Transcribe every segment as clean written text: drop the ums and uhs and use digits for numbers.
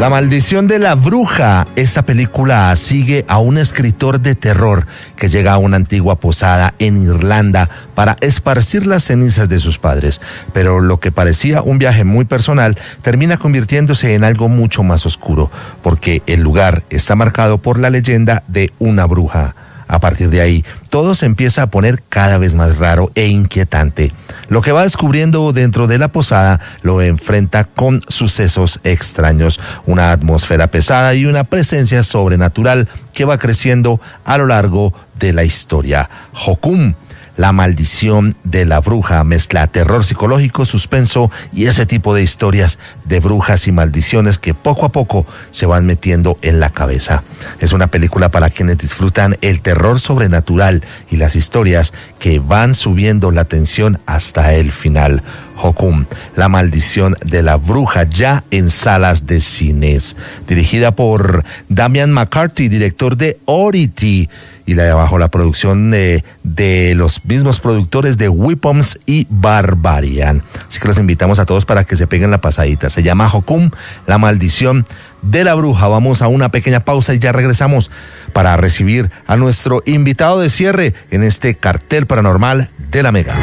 La maldición de la bruja. Esta película sigue a un escritor de terror que llega a una antigua posada en Irlanda para esparcir las cenizas de sus padres. Pero lo que parecía un viaje muy personal termina convirtiéndose en algo mucho más oscuro, porque el lugar está marcado por la leyenda de una bruja. A partir de ahí, todo se empieza a poner cada vez más raro e inquietante. Lo que va descubriendo dentro de la posada lo enfrenta con sucesos extraños, una atmósfera pesada y una presencia sobrenatural que va creciendo a lo largo de la historia. Hokum, la maldición de la bruja, mezcla terror psicológico, suspenso y ese tipo de historias de brujas y maldiciones que poco a poco se van metiendo en la cabeza. Es una película para quienes disfrutan el terror sobrenatural y las historias que van subiendo la tensión hasta el final. Hokum, la maldición de la bruja, ya en salas de cines. Dirigida por Damian McCarthy, director de Oddity, y bajo la producción de los mismos productores de Weapons y Barbarian. Así que los invitamos a todos para que se peguen la pasadita. Se llama Hokum, la maldición de la bruja. Vamos a una pequeña pausa y ya regresamos para recibir a nuestro invitado de cierre en este cartel paranormal de la Mega.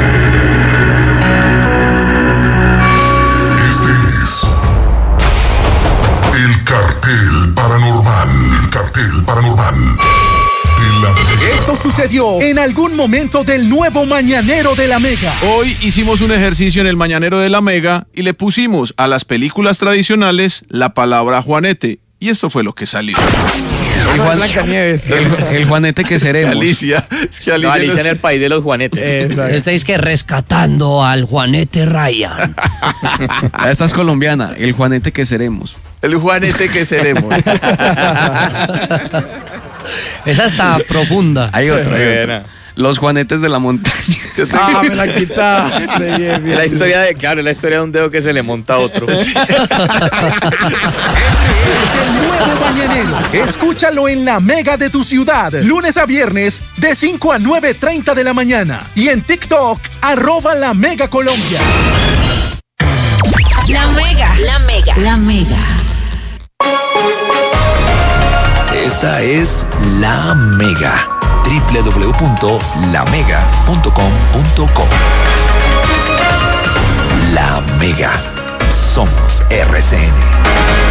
El cartel paranormal. El cartel paranormal. Esto sucedió en algún momento del nuevo Mañanero de la Mega. Hoy hicimos un ejercicio en el Mañanero de la Mega y le pusimos a las películas tradicionales la palabra Juanete. Y esto fue lo que salió. El Juanete que seremos. Alicia en el país de los Juanetes. Estáis que rescatando al Juanete Ryan. Esta es colombiana. El Juanete que seremos. El Juanete que seremos. Esa está profunda. Hay otra. Los Juanetes de la montaña. Me la quitaste. Bien. La historia de un dedo que se le monta a otro. Este es el nuevo Mañanero. Escúchalo en la Mega de tu ciudad. Lunes a viernes de 5 a 9:30 de la mañana. Y en TikTok, @La Mega Colombia. La Mega. La Mega. La Mega. Esta es La Mega. www.lamega.com.co. La Mega. Somos RCN.